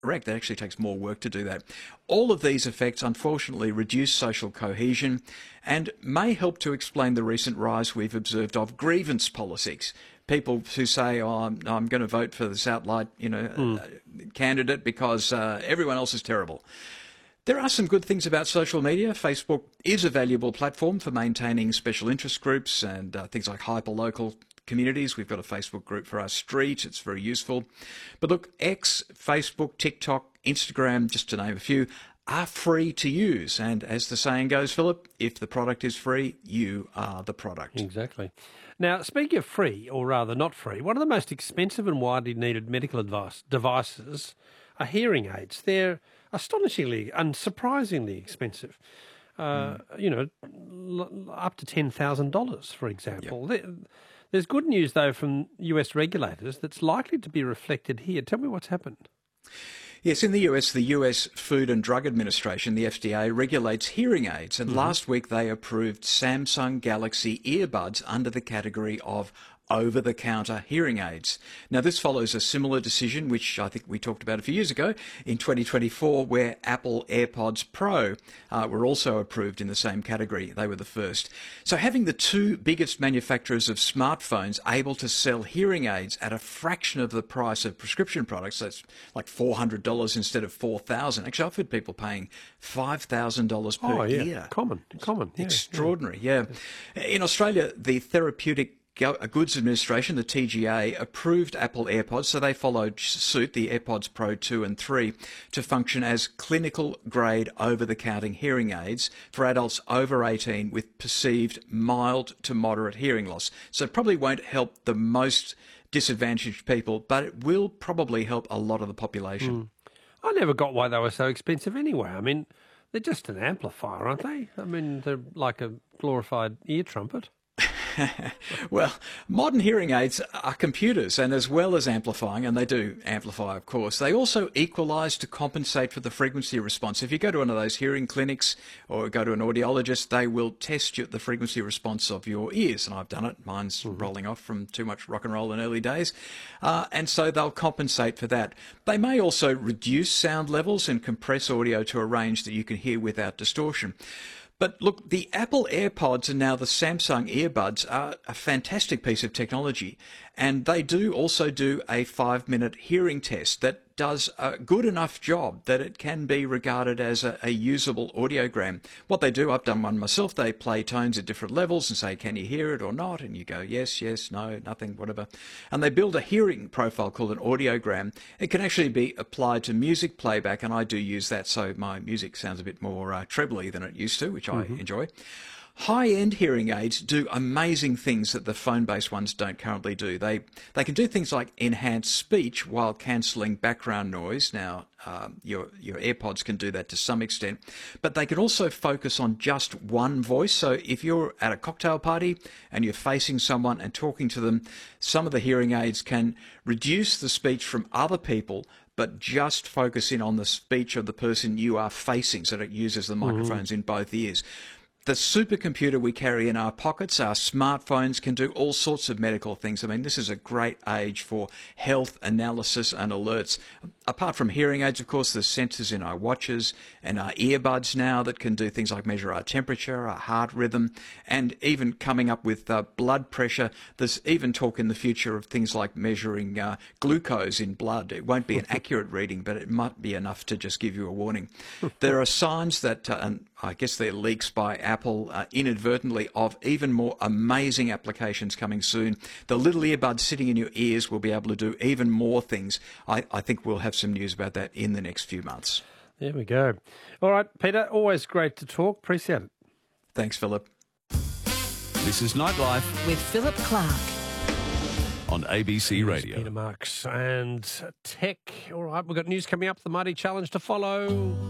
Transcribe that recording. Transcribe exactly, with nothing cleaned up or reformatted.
Correct. That actually takes more work to do that. All of these effects, unfortunately, reduce social cohesion and may help to explain the recent rise we've observed of grievance politics. People who say, oh, I'm, I'm going to vote for this outright, you know, mm. uh, candidate because uh, everyone else is terrible. There are some good things about social media. Facebook is a valuable platform for maintaining special interest groups and uh, things like hyperlocal communities. We've got a Facebook group for our street. It's very useful. But look, X, Facebook, TikTok, Instagram, just to name a few, are free to use. And as the saying goes, Philip, if the product is free, you are the product. Exactly. Now, speaking of free, or rather not free, one of the most expensive and widely needed medical advice, devices are hearing aids. They're astonishingly and surprisingly expensive. Uh, mm. You know, l- up to ten thousand dollars, for example. Yep. There's good news, though, from U S regulators that's likely to be reflected here. Tell me what's happened. Yes, in the U S, the U S Food and Drug Administration, the F D A, regulates hearing aids, and mm-hmm. last week they approved Samsung Galaxy earbuds under the category of over-the-counter hearing aids. Now, this follows a similar decision, which I think we talked about a few years ago, in twenty twenty-four, where Apple AirPods Pro uh, were also approved in the same category. They were the first. So having the two biggest manufacturers of smartphones able to sell hearing aids at a fraction of the price of prescription products, that's like four hundred dollars instead of four thousand dollars. Actually, I've heard people paying five thousand dollars per oh, yeah. ear. Common, common. Yeah, Extraordinary, yeah. yeah. In Australia, the Therapeutic Goods Administration, the T G A, approved Apple AirPods, so they followed suit, the AirPods Pro two and three, to function as clinical-grade over-the-counter hearing aids for adults over eighteen with perceived mild to moderate hearing loss. So it probably won't help the most disadvantaged people, but it will probably help a lot of the population. Mm. I never got why they were so expensive anyway. I mean, they're just an amplifier, aren't they? I mean, they're like a glorified ear trumpet. Well, modern hearing aids are computers, and as well as amplifying, and they do amplify, of course, they also equalise to compensate for the frequency response. If you go to one of those hearing clinics or go to an audiologist, they will test you, the frequency response of your ears, and I've done it. Mine's mm-hmm. rolling off from too much rock and roll in early days, uh, and so they'll compensate for that. They may also reduce sound levels and compress audio to a range that you can hear without distortion. But look, the Apple AirPods and now the Samsung earbuds are a fantastic piece of technology, and they do also do a five-minute hearing test that does a good enough job that it can be regarded as a, a usable audiogram. What they do, I've done one myself, they play tones at different levels and say, can you hear it or not? And you go, yes, yes, no, nothing, whatever. And they build a hearing profile called an audiogram. It can actually be applied to music playback, and I do use that, so my music sounds a bit more uh, trebly than it used to, which mm-hmm. I enjoy. High-end hearing aids do amazing things that the phone-based ones don't currently do. They they can do things like enhance speech while cancelling background noise. Now, um, your your AirPods can do that to some extent, but they can also focus on just one voice. So if you're at a cocktail party and you're facing someone and talking to them, some of the hearing aids can reduce the speech from other people, but just focus in on the speech of the person you are facing, so that it uses the microphones mm-hmm. in both ears. The supercomputer we carry in our pockets, our smartphones, can do all sorts of medical things. I mean, this is a great age for health analysis and alerts. Apart from hearing aids, of course, there's sensors in our watches and our earbuds now that can do things like measure our temperature, our heart rhythm, and even coming up with uh, blood pressure. There's even talk in the future of things like measuring uh, glucose in blood. It won't be an accurate reading, but it might be enough to just give you a warning. There are signs that, uh, and I guess they're leaks by Apple uh, inadvertently, of even more amazing applications coming soon. The little earbuds sitting in your ears will be able to do even more things. I, I think we'll have some news about that in the next few months. There we go. All right, Peter, always great to talk. Appreciate it. Thanks, Philip. This is Nightlife with Philip Clark on A B C Radio. Peter Marks and Tech. All right, we've got news coming up, the Mighty Challenge to follow.